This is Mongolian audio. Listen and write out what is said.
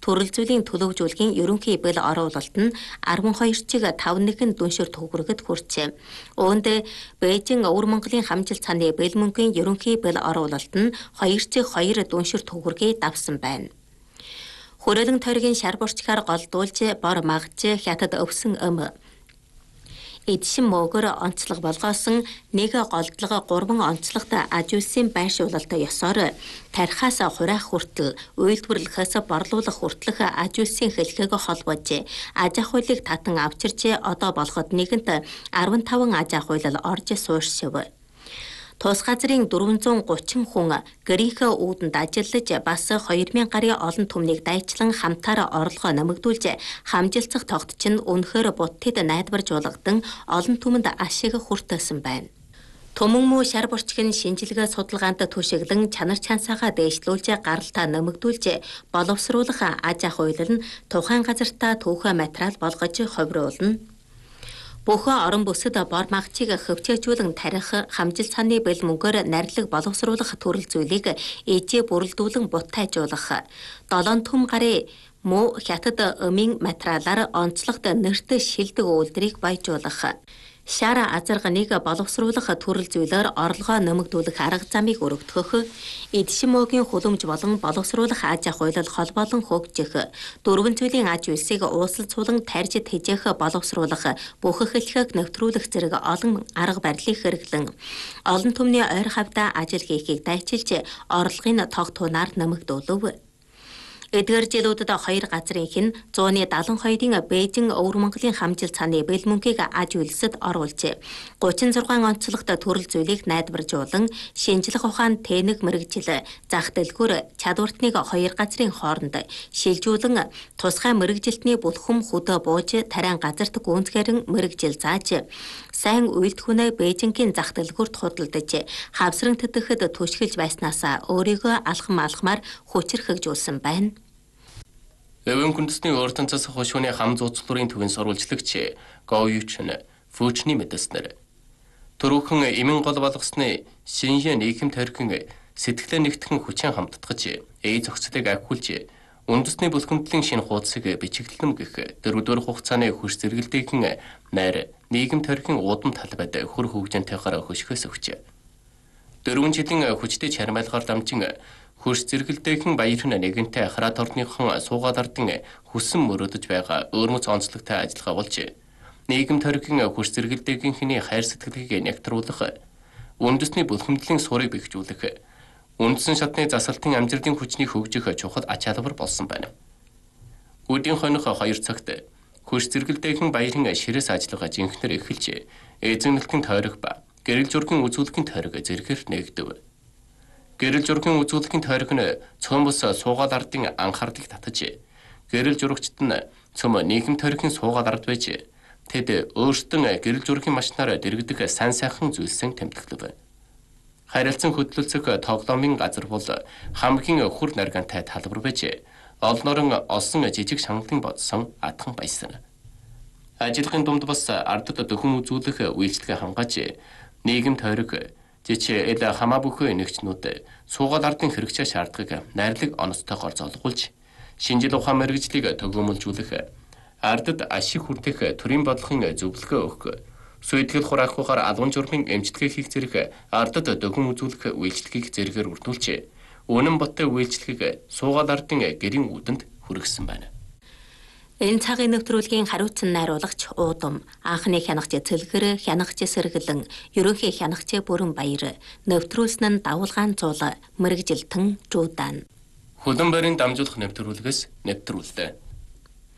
төрөл зүйлийн төлөвжүүлгийн ерөнхий бэл оруулалт нь 12.51 дүншир төгрөгөд хүрчээ. Үүнд Бээжин Өвөр Монголын хамжилт цааны бэл мөнгөний ерөнхий бэл оруулалт нь 2.2 дүншир төгрөгийг давсан байна. Хүрээлэн тойргийн шар бурчгаар голдуулж бор магж хятад өвсөн эдшин мөөгөр онцлог болгоосон нэг голдлого 3 онцлогт аж үйлсийн байршуулалт ёсоор тархаас хураах хүртэл үйлдвэрлэхээс борлуулах хүртэлх аж үйлсийн хэлхээг холбож аж ахуй хуулийг татан авчирч одоо болоход нэгэнт 15 аж ахуй хууль орж сууршив. Тус газрын 430 хүн гэрийнхээ үүдэнд ажиллаж бас 2000 гарын олон түмнийг дайчлан хамтаараа орлогоо нэмэгдүүлж хамжилцах тогт чинь үнэхээр будтад найдварж болгосон олон түмэнд ашиг хүртээсэн байна. Төмөн муу шар бурчгийн шинжилгээ судалгаанд түшиглэн чанар чансаагаа дээшлүүлж гаралтаа нэмэгдүүлж боловсруулах аж ахуй хууль нь тухайн газартаа түүхэн материал болгож ховруулна. Бүхэн орон бүсэд бор магчийг хөвчөөжүүлэн тарих хамжилт цааны бэл мөнгөөр нарилаг боловсруулах төрөл зүйлийг ээжээ бүрэлдүүлэн бутайжуулах 7 түм гарын муу хятад өмийн материалаар онцлогт нэрт шилдэг үйлдвэрийг баяжуулах шар азарганыг боловсруулах төрөл зүйлээр орлогоо нэмэгдүүлэх арга замыг өргөдгөх, эдшин мөөгийн хөлөмж болон боловсруулах аж ахуй хууль холбоолон хөгжих, дөрвөн зүйлийн аж үйлсийг ууслалцуулан тарьж тэжээх боловсруулах, бүх хэлхийг нэвтрүүлэх зэрэг олон арга барилыг хэрэглэн олон түмний ойр хавьдаа ажил хийхийг дайчилж орлогын тог тунаар нэмэгдүүлв. Эдгээр жилүүдэд 2 газрынх нь 172-ийн Бээжин Өвөр Монголын хамжилт цааны бэл мөнгийг аж үйлсэд оруулж 36 онцлогт төрөл зүйлийг найдваржуулан шинжлэх ухаанд тэнэг мэргэжил зах дэлгүүр чадвартныг 2 газрын хооронд шилжүүлэн тусгай мэргэжилтний бүлхэм хөдөө бууж тариан газарт гүнзгээрэн мэргэжил зааж сайн үйлдвэрнээ Бээжингийн зах дэлгүүрт худалдаж хавсран тэтгэхэд түшгэлж байснаас өөрийгөө алхамаар хүчрхэгжүүлсэн байна. Өвөн үндэсний уртанцас хошууны хам зууцлуурын төвийн сурвалжлагч Гоючин Фүүчний мэдээснээр түрүүхэн эмэн гол болгосны шинжээ нийгэм тойрхон сэтгэлээ нэгтгэн хүчин хамтдагч зохицлыг ахиулж үндэсний бүлхэмтлийн шинэ хуудсыг бичиглэнэ гэх 4 дугаар хугацааны хөрс зэрэгэлдэйхэн найр нийгэм тойрхон удам талбайд хөр хөгжинтэйгээр хөшгөөс өгч 4 жилийн хүчтэй чармайлгаар дамжин хөрс зэрэгэлдэйхэн баярын нэгэнтэй хараат орныхон суугаад ардын хүссэн мөрөдөж байгаа өөрмөц онцлогтой ажиллагаа болж нийгэм тойргийн хөрс зэрэгэлдэйгийнхний хайр сэтгэлийг нэгтруулах, үндэсний бүлхэмтлийн сурыг бэхжүүлэх, үндэсний шатны засалтын амжилтын хүчнийг хөгжих чухал ач холбогдол болсон байна. Өдийн хоног 2 цагт хөрс зэрэгэлдэйхэн баярын ширээс ажиллагаа жинхэнээр эхэлж эзэмнэлтийн тойрог ба гэрэл зургийн үзүүлэлтийн тойрог зэрэгээр нэгдэв. Гэрэл зургийн үзүүлэлтийн тойрог нь цөм бус суугаад ардын анхаарлыг татаж, гэрэл зурагчид нь цөм нийгэм тойргийн суугаад ард байж, тэд өөрсдөн гэрэл зургийн машинаар дэргэдэх сайн сайхан зүйлсийн тэмдэглэв. Харилцан хөдлөлцөх тоглоомын газар бол хамгийн хүр наргантай талбар байж, олнорон олсон жижиг шаналлын бодсон атхан баясан. Ажлын дунд бас ардд дөхөн үзүүлэх үйлчлэгээ хангааж, нийгэм тойрог жичээ эл хамаа бүхэн нэгчнүүд суугаад ардын хэрэгцээ шаардлагыг найрлаг оноцтойгоор золгуулж, шинжил ухаан мэргэжлийг төгөөмөлжүүлэх, ардд ашиг хүртэх төрийн бодлогын зөвлөгөө өгөх, сүйтгэл хураахгүйгээр албан журмын эмчилгээ хийх зэрэг ардд дөхөн үзүүлэх үйлчлэгийг зэрэгээр үрдүүлж, үнэн боттой үйлчлэгийг суугаад ардын гэрийн үүдэнд хүргэсэн байна. Энэ цагийн нэвтрүүлгийн хариуцсан найруулагч Уудам, анхны хянагч Цэлгэр, хянагч Сэргэлэн, ерөнхий хянагч Бүрэн Баяр, нэвтрүүлсэн нь Давуулгаан Зуул, мэргэжилтэн Жуудан. Хөлөн барийн дамжуулах нэвтрүүлгээс нэвтрүүлдэг.